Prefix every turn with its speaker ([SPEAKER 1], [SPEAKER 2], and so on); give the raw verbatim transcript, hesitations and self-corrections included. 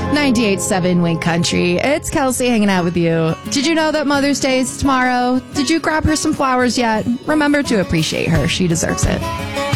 [SPEAKER 1] ninety-eight point seven Wink Country. It's Kelsey hanging out with you. Did you know that Mother's Day is tomorrow? Did you grab her some flowers yet? Remember to appreciate her. She deserves it.